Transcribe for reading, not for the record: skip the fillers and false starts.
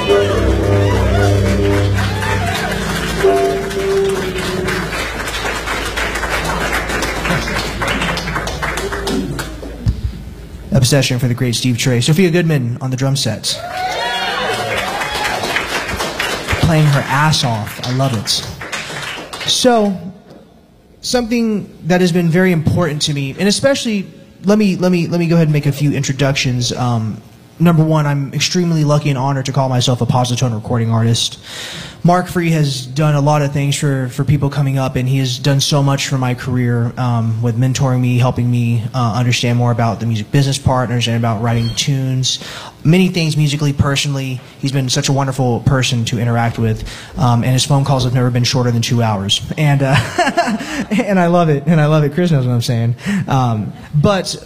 Obsession for the great Steve Trey. Sophia Goodman on the drum sets. Playing her ass off. I love it. So, something that has been very important to me, and especially, let me go ahead and make a few introductions. Number one, I'm extremely lucky and honored to call myself a Positone recording artist. Mark Free has done a lot of things for people coming up, and he has done so much for my career with mentoring me, helping me understand more about the music business partners and about writing tunes. Many things musically, personally. He's been such a wonderful person to interact with, and his phone calls have never been shorter than 2 hours. And and I love it, and I love it. Chris knows what I'm saying. But